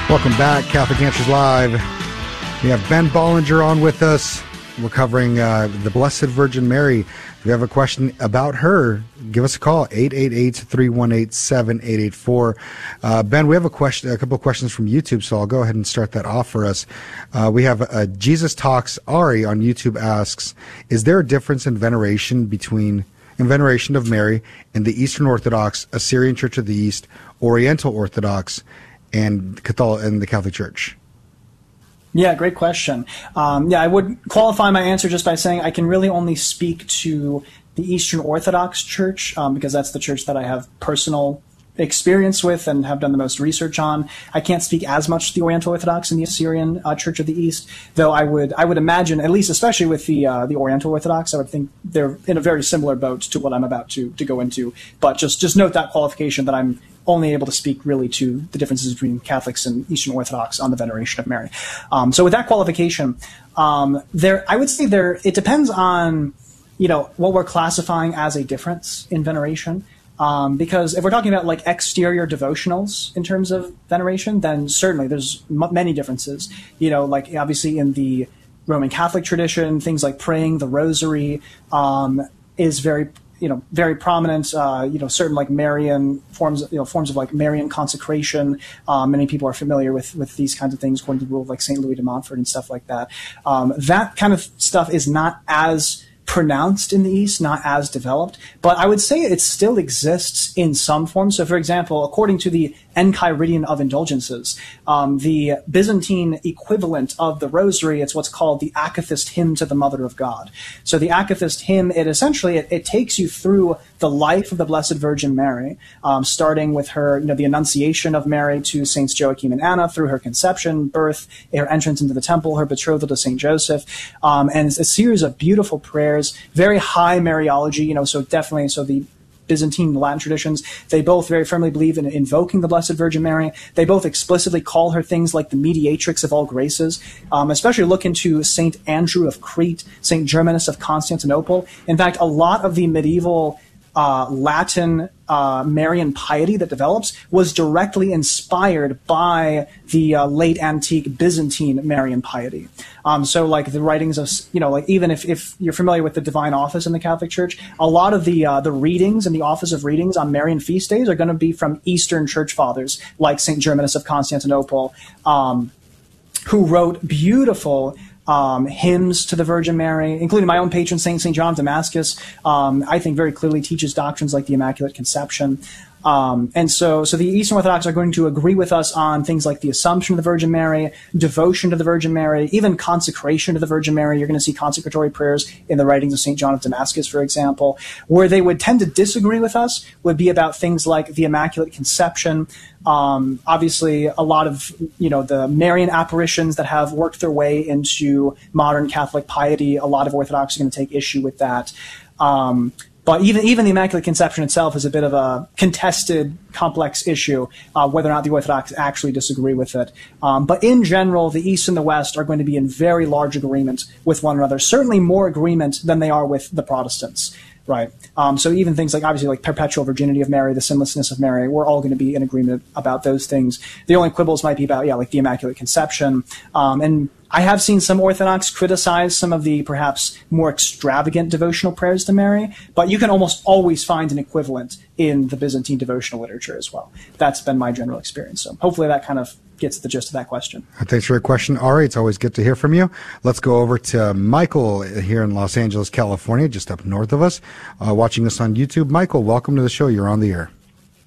Welcome back, Catholic Answers Live. We have Ben Bollinger on with us. We're covering the Blessed Virgin Mary. If you have a question about her, give us a call, 888-318-7884. Ben, we have a couple of questions from YouTube, so I'll go ahead and start that off for us. We have Jesus Talks Ari on YouTube asks, is there a difference in veneration of Mary in the Eastern Orthodox, Assyrian Church of the East, Oriental Orthodox, and the Catholic Church? Yeah, great question. I would qualify my answer just by saying I can really only speak to the Eastern Orthodox Church because that's the church that I have personal experience with and have done the most research on. I can't speak as much to the Oriental Orthodox and the Assyrian Church of the East, though I would imagine, at least especially with the Oriental Orthodox, I would think they're in a very similar boat to what I'm about to go into. But just note that qualification that I'm only able to speak really to the differences between Catholics and Eastern Orthodox on the veneration of Mary. So with that qualification, I would say it depends on, what we're classifying as a difference in veneration. Because if we're talking about like exterior devotionals in terms of veneration, then certainly there's many differences. Like obviously in the Roman Catholic tradition, things like praying the Rosary is very prominent. Certain like Marian forms of like Marian consecration. Many people are familiar with these kinds of things, according to the rule of like St. Louis de Montfort and stuff like that. That kind of stuff is not as pronounced in the East, not as developed, but I would say it still exists in some form. So, for example, according to the Enchiridion of Indulgences, the Byzantine equivalent of the Rosary, it's what's called the Akathist Hymn to the Mother of God. So the Akathist Hymn, it takes you through the life of the Blessed Virgin Mary, starting with her, the Annunciation of Mary to Saints Joachim and Anna, through her conception, birth, her entrance into the temple, her betrothal to Saint Joseph, and a series of beautiful prayers, very high Mariology, so the Byzantine and Latin traditions, they both very firmly believe in invoking the Blessed Virgin Mary. They both explicitly call her things like the mediatrix of all graces, especially look into St. Andrew of Crete, St. Germanus of Constantinople. In fact, a lot of the medieval Latin Marian piety that develops was directly inspired by the late antique Byzantine Marian piety. So like the writings of, even if you're familiar with the Divine Office in the Catholic Church, a lot of the readings and the Office of Readings on Marian feast days are going to be from Eastern Church Fathers, like St. Germanus of Constantinople, who wrote beautiful hymns to the Virgin Mary, including my own patron saint, St. John of Damascus. I think very clearly teaches doctrines like the Immaculate Conception. And so the Eastern Orthodox are going to agree with us on things like the Assumption of the Virgin Mary, devotion to the Virgin Mary, even consecration to the Virgin Mary. You're going to see consecratory prayers in the writings of St. John of Damascus, for example. Where they would tend to disagree with us would be about things like the Immaculate Conception. Obviously, a lot of, the Marian apparitions that have worked their way into modern Catholic piety, a lot of Orthodox are going to take issue with that. But even the Immaculate Conception itself is a bit of a contested, complex issue, whether or not the Orthodox actually disagree with it. But in general, the East and the West are going to be in very large agreement with one another, certainly more agreement than they are with the Protestants. Right. So even things like, obviously, like perpetual virginity of Mary, the sinlessness of Mary, we're all going to be in agreement about those things. The only quibbles might be about, like the Immaculate Conception. And I have seen some Orthodox criticize some of the perhaps more extravagant devotional prayers to Mary, but you can almost always find an equivalent in the Byzantine devotional literature as well. That's been my general experience. So hopefully that kind of gets the gist of that question. Thanks for your question, Ari. It's always good to hear from you. Let's go over to Michael here in Los Angeles, California, just up north of us, watching us on YouTube. Michael, welcome to the show. You're on the air.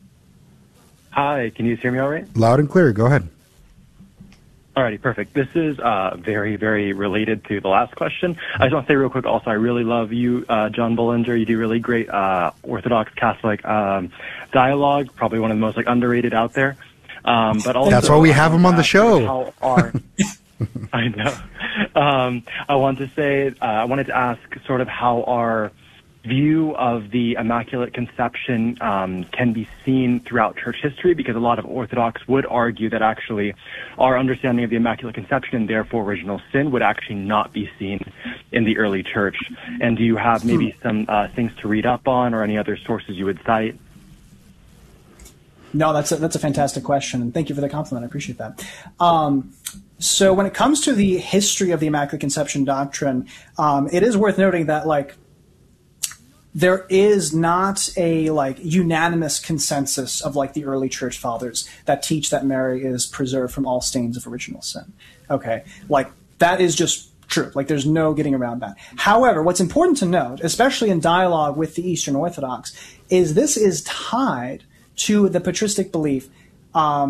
Hi, can you hear me all right? Loud and clear. Go ahead. Alrighty, perfect. This is very, very related to the last question. I just want to say real quick also, I really love you, John Bollinger. You do really great Orthodox Catholic dialogue, probably one of the most underrated out there. But also, that's why we have him on the show. I know. I wanted to ask sort of how our view of the Immaculate Conception can be seen throughout church history, because a lot of Orthodox would argue that actually our understanding of the Immaculate Conception and therefore original sin would actually not be seen in the early church. And do you have maybe some things to read up on or any other sources you would cite? No, that's a fantastic question, and thank you for the compliment. I appreciate that. So when it comes to the history of the Immaculate Conception doctrine, it is worth noting that there is not a unanimous consensus of the early church fathers that teach that Mary is preserved from all stains of original sin. Okay, that is just true. There's no getting around that. However, what's important to note, especially in dialogue with the Eastern Orthodox, is this is tied to the patristic belief. Let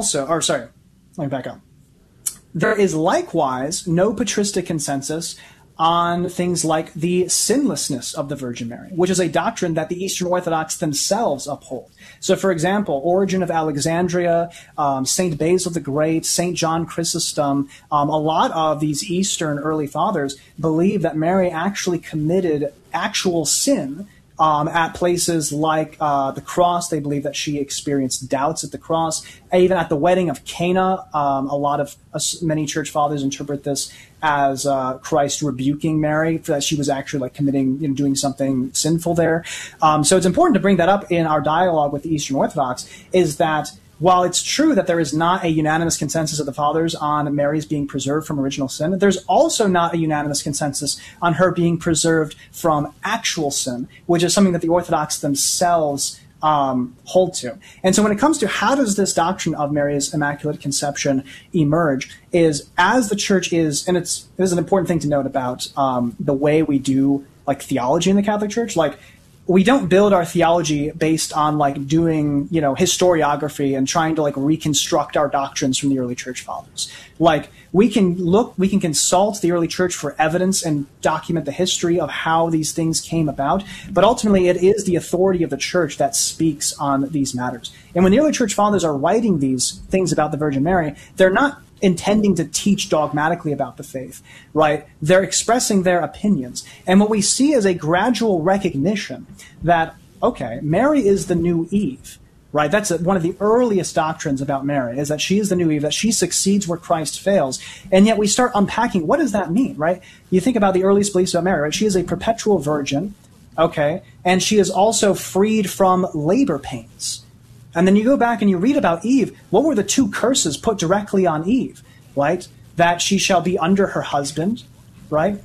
me back up. There is likewise no patristic consensus on things like the sinlessness of the Virgin Mary, which is a doctrine that the Eastern Orthodox themselves uphold. So, for example, Origen of Alexandria, St. Basil the Great, St. John Chrysostom, a lot of these Eastern early fathers believe that Mary actually committed actual sin at places like the cross. They believe that she experienced doubts at the cross. Even at the wedding of Cana, many church fathers interpret this as Christ rebuking Mary for that she was actually committing, doing something sinful there. So it's important to bring that up in our dialogue with the Eastern Orthodox, is that while it's true that there is not a unanimous consensus of the fathers on Mary's being preserved from original sin, there's also not a unanimous consensus on her being preserved from actual sin, which is something that the Orthodox themselves hold to. And so when it comes to how does this doctrine of Mary's Immaculate Conception emerge, is as the Church is, and this is an important thing to note about the way we do theology in the Catholic Church, we don't build our theology based on doing, historiography and trying to reconstruct our doctrines from the early church fathers. We can consult the early church for evidence and document the history of how these things came about, but ultimately it is the authority of the church that speaks on these matters. And when the early church fathers are writing these things about the Virgin Mary, they're not intending to teach dogmatically about the faith, right? They're expressing their opinions. And what we see is a gradual recognition that, okay, Mary is the new Eve, right? That's one of the earliest doctrines about Mary, is that she is the new Eve, that she succeeds where Christ fails. And yet we start unpacking, what does that mean, right? You think about the earliest beliefs about Mary, right? She is a perpetual virgin, okay? And she is also freed from labor pains. And then you go back and you read about Eve. What were the two curses put directly on Eve, right? That she shall be under her husband, right?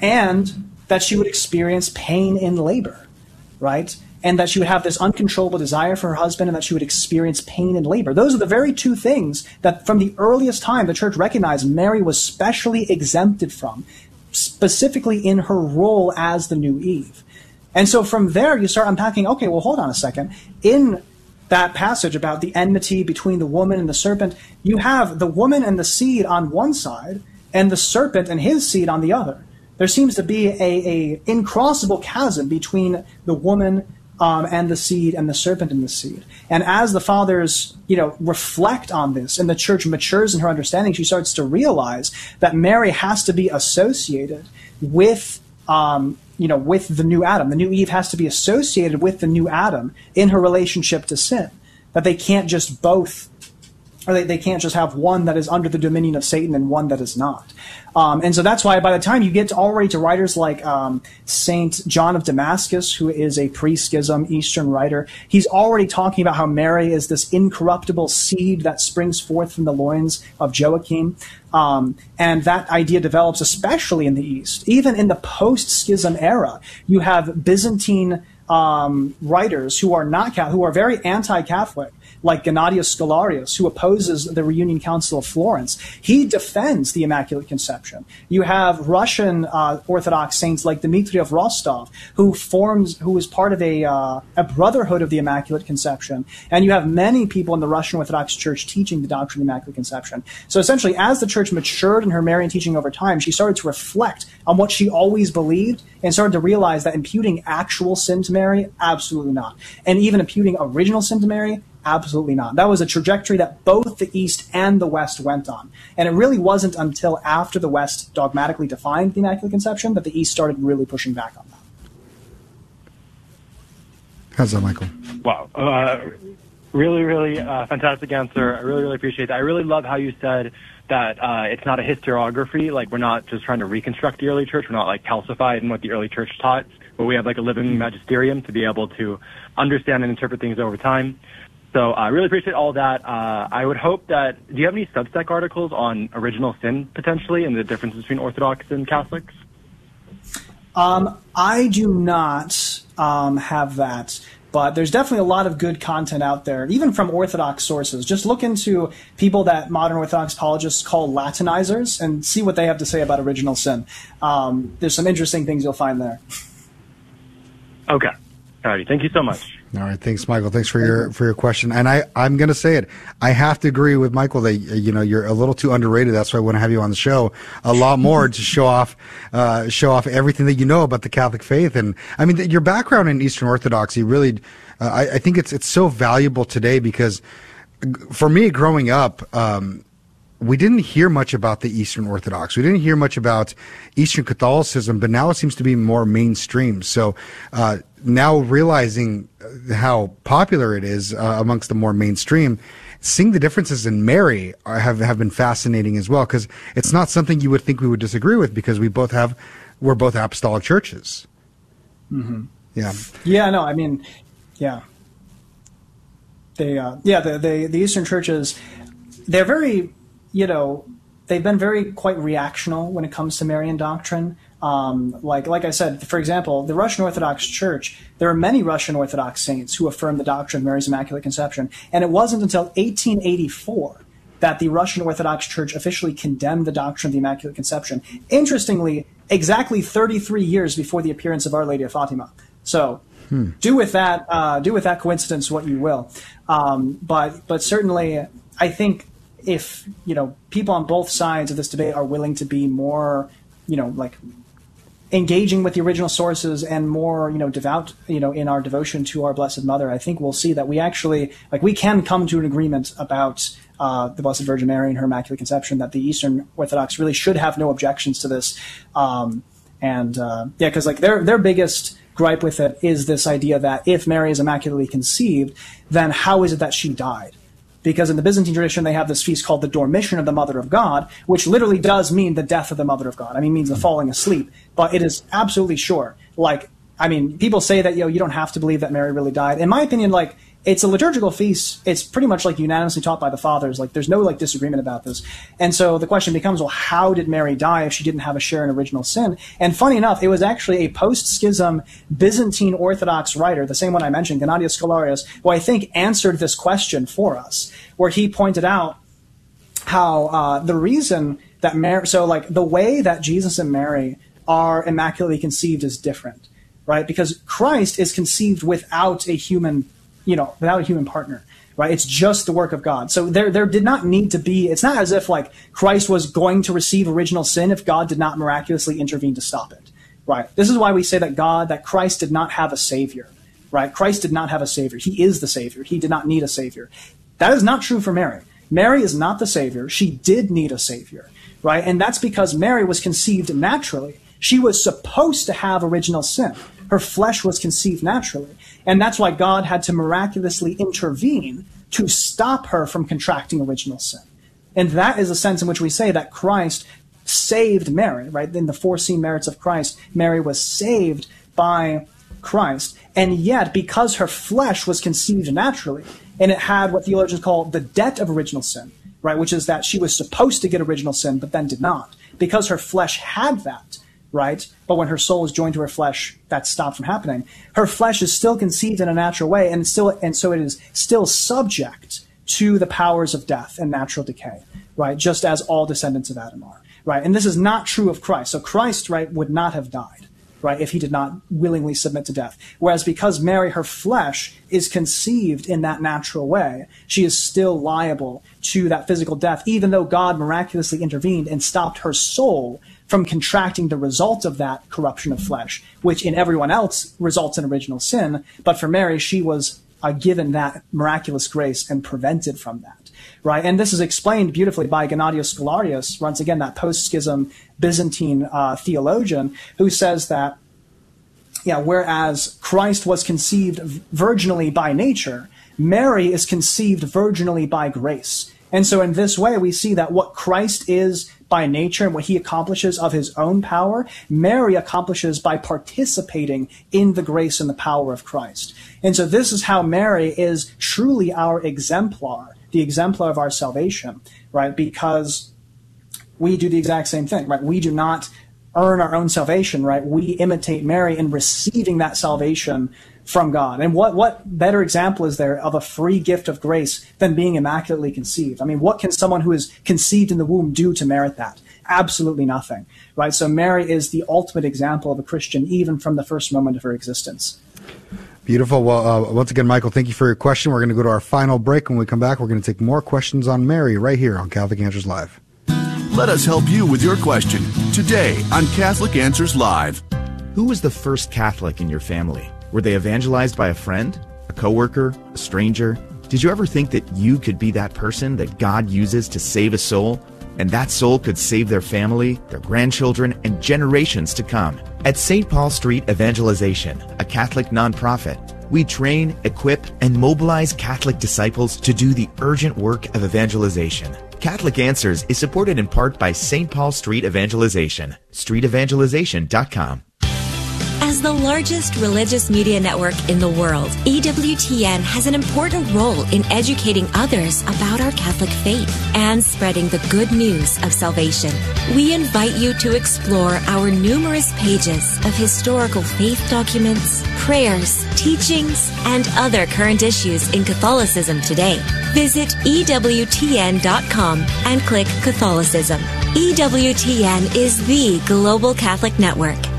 And that she would experience pain in labor, right? And that she would have this uncontrollable desire for her husband, and that she would experience pain in labor. Those are the very two things that from the earliest time the church recognized Mary was specially exempted from, specifically in her role as the new Eve. And so from there you start unpacking, okay, well, hold on a second. In that passage about the enmity between the woman and the serpent, you have the woman and the seed on one side and the serpent and his seed on the other. There seems to be a incrossable chasm between the woman and the seed and the serpent and the seed. And as the fathers, reflect on this and the church matures in her understanding, she starts to realize that Mary has to be associated with with the new Adam. The new Eve has to be associated with the new Adam in her relationship to sin. That they can't just both, or they can't just have one that is under the dominion of Satan and one that is not. And so that's why by the time you get already to writers like St. John of Damascus, who is a pre-schism Eastern writer, he's already talking about how Mary is this incorruptible seed that springs forth from the loins of Joachim. And that idea develops especially in the East. Even in the post-schism era, you have Byzantine writers who are very anti-Catholic, like Gennadius Scholarius, who opposes the Reunion Council of Florence. He defends the Immaculate Conception. You have Russian Orthodox saints like Dmitry of Rostov, who is part of a brotherhood of the Immaculate Conception. And you have many people in the Russian Orthodox Church teaching the doctrine of the Immaculate Conception. So essentially, as the Church matured in her Marian teaching over time, she started to reflect on what she always believed and started to realize that imputing actual sin to Mary, absolutely not. And even imputing original sin to Mary, absolutely not. That was a trajectory that both the East and the West went on. And it really wasn't until after the West dogmatically defined the Immaculate Conception that the East started really pushing back on that. How's that, Michael? Wow. Really, really fantastic answer. I really, really appreciate that. I really love how you said that it's not a historiography. We're not just trying to reconstruct the early church. We're not calcified in what the early church taught, but we have a living magisterium to be able to understand and interpret things over time. So I really appreciate all that. I would hope that, do you have any Substack articles on original sin potentially and the differences between Orthodox and Catholics? I do not have that, but there's definitely a lot of good content out there, even from Orthodox sources. Just look into people that modern Orthodox apologists call Latinizers and see what they have to say about original sin. There's some interesting things you'll find there. Okay. All righty. Thank you so much. All right, thanks, Michael. Thanks for your question. And I'm going to say it. I have to agree with Michael that you're a little too underrated. That's why I want to have you on the show a lot more to show off everything that you know about the Catholic faith. And I mean, your background in Eastern Orthodoxy really, I think it's so valuable today because for me growing up, we didn't hear much about the Eastern Orthodox. We didn't hear much about Eastern Catholicism, but now it seems to be more mainstream. So now realizing how popular it is amongst the more mainstream, seeing the differences in Mary have been fascinating as well, because it's not something you would think we would disagree with because we're both apostolic churches. Mm-hmm. Yeah. Yeah. No. I mean, yeah. The Eastern churches, they're very, they've been very quite reactional when it comes to Marian doctrine. Like I said, for example, the Russian Orthodox Church, there are many Russian Orthodox saints who affirm the doctrine of Mary's Immaculate Conception. And it wasn't until 1884 that the Russian Orthodox Church officially condemned the doctrine of the Immaculate Conception. Interestingly, exactly 33 years before the appearance of Our Lady of Fatima. So do with that coincidence what you will. But certainly, I think if people on both sides of this debate are willing to be more, engaging with the original sources and more, devout, in our devotion to our Blessed Mother, I think we'll see that we actually, we can come to an agreement about the Blessed Virgin Mary and her Immaculate Conception, that the Eastern Orthodox really should have no objections to this. Because their biggest gripe with it is this idea that if Mary is immaculately conceived, then how is it that she died? Because in the Byzantine tradition, they have this feast called the Dormition of the Mother of God, which literally does mean the death of the Mother of God. I mean, it means the falling asleep. But it is absolutely sure. People say that, you don't have to believe that Mary really died. In my opinion, it's a liturgical feast. It's pretty much unanimously taught by the fathers. There's no disagreement about this. And so the question becomes, well, how did Mary die if she didn't have a share in original sin? And funny enough, it was actually a post-schism Byzantine Orthodox writer, the same one I mentioned, Gennadios Scholarios, who I think answered this question for us, where he pointed out how the reason that Mary, the way that Jesus and Mary are immaculately conceived is different, right? Because Christ is conceived without a human partner, right? It's just the work of God. So there did not need to be, it's not as if Christ was going to receive original sin if God did not miraculously intervene to stop it, right? This is why we say that Christ did not have a savior, right? Christ did not have a savior. He is the savior. He did not need a savior. That is not true for Mary. Mary is not the savior. She did need a savior, right? And that's because Mary was conceived naturally. She was supposed to have original sin. Her flesh was conceived naturally. And that's why God had to miraculously intervene to stop her from contracting original sin. And that is the sense in which we say that Christ saved Mary, right? In the foreseen merits of Christ, Mary was saved by Christ. And yet, because her flesh was conceived naturally, and it had what theologians call the debt of original sin, right? Which is that she was supposed to get original sin, but then did not. Because her flesh had that, right? But when her soul is joined to her flesh, that stopped from happening. Her flesh is still conceived in a natural way, and so it is still subject to the powers of death and natural decay, right? Just as all descendants of Adam are, right? And this is not true of Christ. So Christ, right, would not have died, right, if he did not willingly submit to death. Whereas because Mary, her flesh, is conceived in that natural way, she is still liable to that physical death, even though God miraculously intervened and stopped her soul from contracting the result of that corruption of flesh, which in everyone else results in original sin. But for Mary, she was given that miraculous grace and prevented from that, right? And this is explained beautifully by Gennadios Scholarios, once again, that post-schism Byzantine theologian, who says that, whereas Christ was conceived virginally by nature, Mary is conceived virginally by grace. And so in this way, we see that what Christ is by nature and what he accomplishes of his own power, Mary accomplishes by participating in the grace and the power of Christ. And so this is how Mary is truly our exemplar, the exemplar of our salvation, right? Because we do the exact same thing, right? We do not earn our own salvation, right? We imitate Mary in receiving that salvation from God. And what better example is there of a free gift of grace than being immaculately conceived? I mean, what can someone who is conceived in the womb do to merit that? Absolutely nothing, right? So Mary is the ultimate example of a Christian, even from the first moment of her existence. Beautiful. Well, once again, Michael, thank you for your question. We're going to go to our final break. When we come back, we're going to take more questions on Mary right here on Catholic Answers Live. Let us help you with your question today on Catholic Answers Live. Who was the first Catholic in your family? Were they evangelized by a friend, a coworker, a stranger? Did you ever think that you could be that person that God uses to save a soul? And that soul could save their family, their grandchildren, and generations to come. At St. Paul Street Evangelization, a Catholic nonprofit, we train, equip, and mobilize Catholic disciples to do the urgent work of evangelization. Catholic Answers is supported in part by St. Paul Street Evangelization, streetevangelization.com. As the largest religious media network in the world, EWTN has an important role in educating others about our Catholic faith and spreading the good news of salvation. We invite you to explore our numerous pages of historical faith documents, prayers, teachings, and other current issues in Catholicism today. Visit EWTN.com and click Catholicism. EWTN is the global Catholic network.